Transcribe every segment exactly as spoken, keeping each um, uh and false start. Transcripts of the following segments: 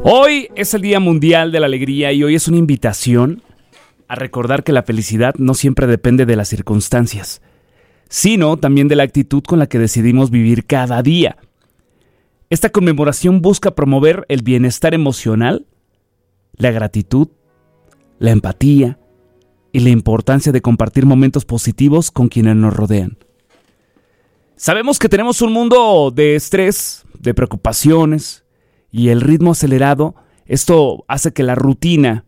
Hoy es el Día Mundial de la Alegría y hoy es una invitación a recordar que la felicidad no siempre depende de las circunstancias, sino también de la actitud con la que decidimos vivir cada día. Esta conmemoración busca promover el bienestar emocional, la gratitud, la empatía y la importancia de compartir momentos positivos con quienes nos rodean. Sabemos que tenemos un mundo de estrés, de preocupaciones, y el ritmo acelerado. Esto hace que la rutina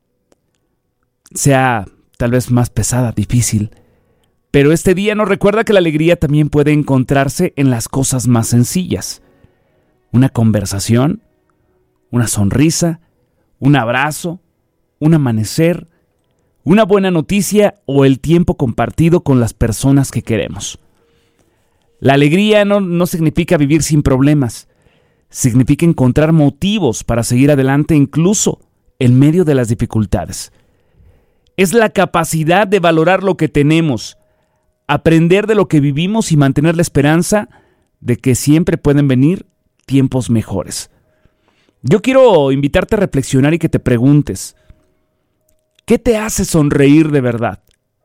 sea tal vez más pesada, difícil. Pero este día nos recuerda que la alegría también puede encontrarse en las cosas más sencillas. Una conversación, una sonrisa, un abrazo, un amanecer, una buena noticia o el tiempo compartido con las personas que queremos. La alegría no, no significa vivir sin problemas. Significa encontrar motivos para seguir adelante incluso en medio de las dificultades. Es la capacidad de valorar lo que tenemos, aprender de lo que vivimos y mantener la esperanza de que siempre pueden venir tiempos mejores. Yo quiero invitarte a reflexionar y que te preguntes, ¿qué te hace sonreír de verdad?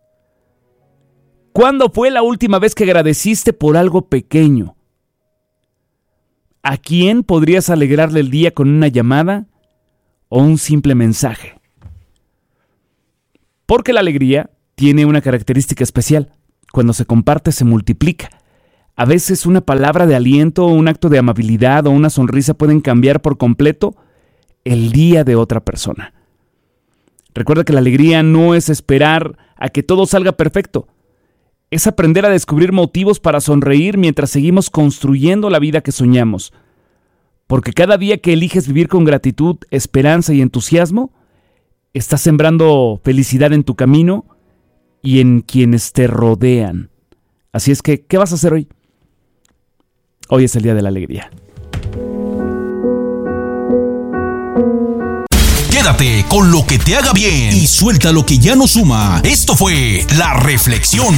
¿Cuándo fue la última vez que agradeciste por algo pequeño? ¿A quién podrías alegrarle el día con una llamada o un simple mensaje? Porque la alegría tiene una característica especial. Cuando se comparte, se multiplica. A veces una palabra de aliento, un acto de amabilidad o una sonrisa pueden cambiar por completo el día de otra persona. Recuerda que la alegría no es esperar a que todo salga perfecto. Es aprender a descubrir motivos para sonreír mientras seguimos construyendo la vida que soñamos. Porque cada día que eliges vivir con gratitud, esperanza y entusiasmo, estás sembrando felicidad en tu camino y en quienes te rodean. Así es que, ¿qué vas a hacer hoy? Hoy es el Día de la Alegría. Quédate con lo que te haga bien y suelta lo que ya no suma. Esto fue La Reflexión.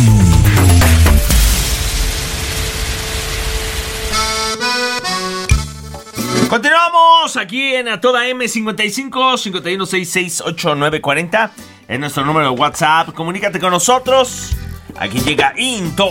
Continuamos aquí en A Toda M cincuenta y cinco, cincuenta y uno, sesenta y seis, ochenta y nueve, cuarenta. Es nuestro número de WhatsApp. Comunícate con nosotros. Aquí llega Into.